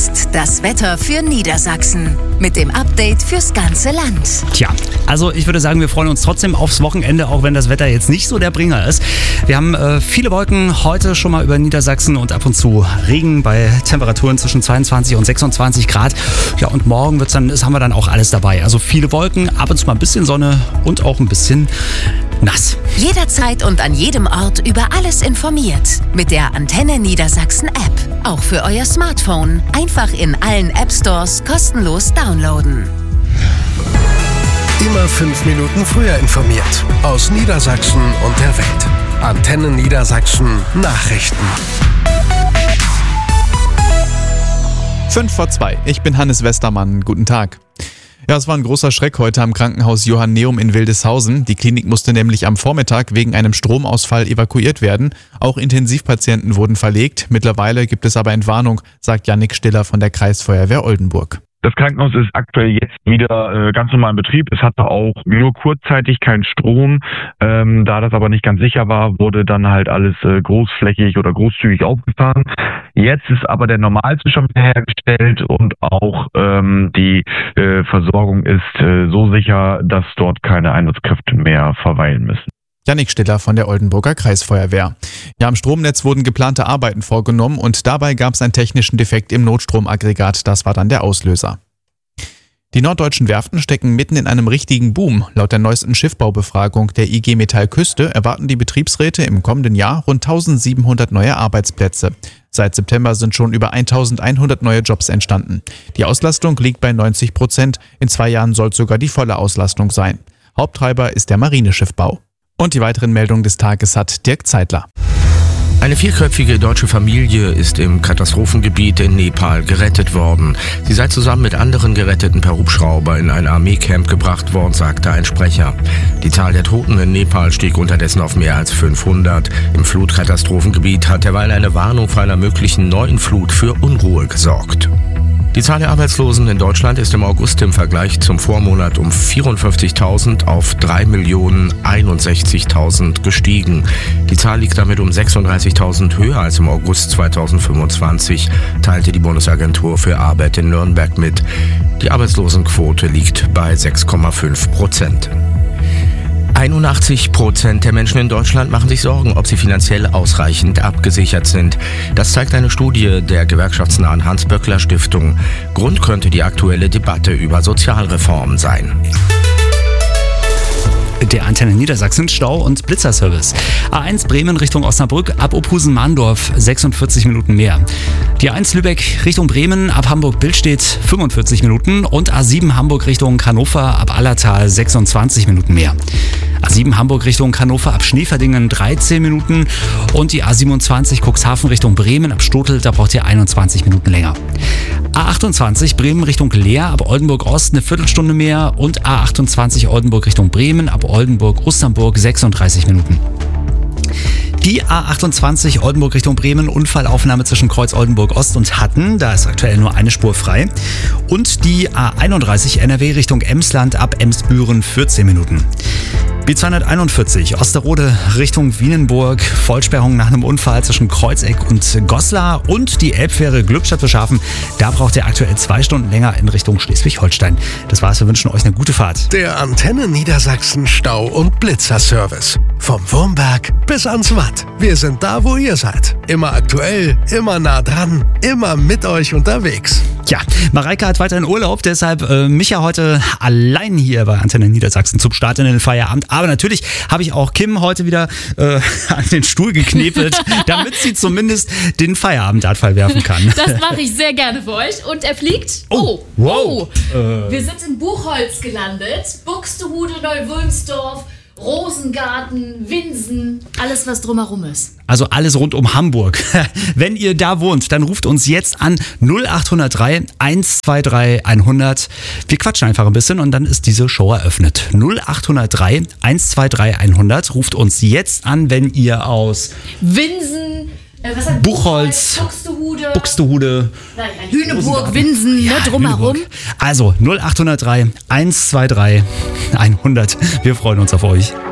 Jetzt das Wetter für Niedersachsen mit dem Update fürs ganze Land. Tja, also ich würde sagen, wir freuen uns trotzdem aufs Wochenende, auch wenn das Wetter jetzt nicht so der Bringer ist. Wir haben viele Wolken heute schon mal über Niedersachsen und ab und zu Regen bei Temperaturen zwischen 22 und 26 Grad. Ja, und morgen haben wir dann auch alles dabei. Also viele Wolken, ab und zu mal ein bisschen Sonne und auch ein bisschen nass. Jederzeit und an jedem Ort über alles informiert. Mit der Antenne Niedersachsen App. Auch für euer Smartphone. Einfach in allen App Stores kostenlos downloaden. Immer 5 Minuten früher informiert. Aus Niedersachsen und der Welt. Antenne Niedersachsen Nachrichten. 5:02. Ich bin Hannes Westermann. Guten Tag. Ja, es war ein großer Schreck heute am Krankenhaus Johanneum in Wildeshausen. Die Klinik musste nämlich am Vormittag wegen einem Stromausfall evakuiert werden. Auch Intensivpatienten wurden verlegt. Mittlerweile gibt es aber Entwarnung, sagt Jannik Stiller von der Kreisfeuerwehr Oldenburg. Das Krankenhaus ist aktuell jetzt wieder ganz normal in Betrieb. Es hatte auch nur kurzzeitig keinen Strom. Da das aber nicht ganz sicher war, wurde dann halt alles großflächig oder großzügig aufgefahren. Jetzt ist aber der Normalzustand hergestellt und auch die Versorgung ist so sicher, dass dort keine Einsatzkräfte mehr verweilen müssen. Jannik Stiller von der Oldenburger Kreisfeuerwehr. Ja, am Stromnetz wurden geplante Arbeiten vorgenommen und dabei gab es einen technischen Defekt im Notstromaggregat. Das war dann der Auslöser. Die norddeutschen Werften stecken mitten in einem richtigen Boom. Laut der neuesten Schiffbaubefragung der IG Metall Küste erwarten die Betriebsräte im kommenden Jahr rund 1700 neue Arbeitsplätze. Seit September sind schon über 1100 neue Jobs entstanden. Die Auslastung liegt bei 90%. In 2 Jahren soll sogar die volle Auslastung sein. Haupttreiber ist der Marineschiffbau. Und die weiteren Meldungen des Tages hat Dirk Zeitler. Eine 4-köpfige deutsche Familie ist im Katastrophengebiet in Nepal gerettet worden. Sie sei zusammen mit anderen Geretteten per Hubschrauber in ein Armeecamp gebracht worden, sagte ein Sprecher. Die Zahl der Toten in Nepal stieg unterdessen auf mehr als 500. Im Flutkatastrophengebiet hat derweil eine Warnung vor einer möglichen neuen Flut für Unruhe gesorgt. Die Zahl der Arbeitslosen in Deutschland ist im August im Vergleich zum Vormonat um 54.000 auf 3.061.000 gestiegen. Die Zahl liegt damit um 36.000 höher als im August 2025, teilte die Bundesagentur für Arbeit in Nürnberg mit. Die Arbeitslosenquote liegt bei 6,5%. 81% der Menschen in Deutschland machen sich Sorgen, ob sie finanziell ausreichend abgesichert sind. Das zeigt eine Studie der gewerkschaftsnahen Hans-Böckler-Stiftung. Grund könnte die aktuelle Debatte über Sozialreformen sein. Der Antenne Niedersachsen Stau- und Blitzerservice. A1 Bremen Richtung Osnabrück ab Opusen-Mahndorf 46 Minuten mehr. Die A1 Lübeck Richtung Bremen ab Hamburg-Billstedt 45 Minuten und A7 Hamburg Richtung Hannover ab Allertal 26 Minuten mehr. A7 Hamburg Richtung Hannover ab Schneeverdingen 13 Minuten und die A27 Cuxhaven Richtung Bremen ab Stotel, da braucht ihr 21 Minuten länger. A28 Bremen Richtung Leer ab Oldenburg Ost eine Viertelstunde mehr und A28 Oldenburg Richtung Bremen ab Oldenburg-Osternburg 36 Minuten. Die A28 Oldenburg Richtung Bremen, Unfallaufnahme zwischen Kreuz Oldenburg Ost und Hatten, da ist aktuell nur eine Spur frei. Und die A31 NRW Richtung Emsland ab Emsbüren 14 Minuten. B241 Osterode Richtung Wienenburg, Vollsperrung nach einem Unfall zwischen Kreuzeck und Goslar und die Elbfähre Glückstadt-Beschafen. Da braucht ihr aktuell 2 Stunden länger in Richtung Schleswig-Holstein. Das war's, wir wünschen euch eine gute Fahrt. Der Antenne Niedersachsen Stau- und Blitzerservice. Vom Wurmberg bis ans Watt. Wir sind da, wo ihr seid. Immer aktuell, immer nah dran, immer mit euch unterwegs. Ja, Mareike hat weiterhin Urlaub, deshalb Micha heute allein hier bei Antenne Niedersachsen zum Start in den Feierabend. Aber natürlich habe ich auch Kim heute wieder an den Stuhl geknebelt, damit sie zumindest den Feierabenddartpfeil werfen kann. Das mache ich sehr gerne für euch. Und er fliegt. Wow. Wir sind in Buchholz gelandet. Buxtehude, Neuwülmsdorf, Rosengarten, Winsen, alles was drumherum ist. Also alles rund um Hamburg. Wenn ihr da wohnt, dann ruft uns jetzt an 0803 123 100. Wir quatschen einfach ein bisschen und dann ist diese Show eröffnet. 0803 123 100. Ruft uns jetzt an, wenn ihr aus Winsen, Buchholz, Buxtehude, Lüneburg, Winsen, drumherum. Lüneburg. Also 0803 123 100. Wir freuen uns auf euch.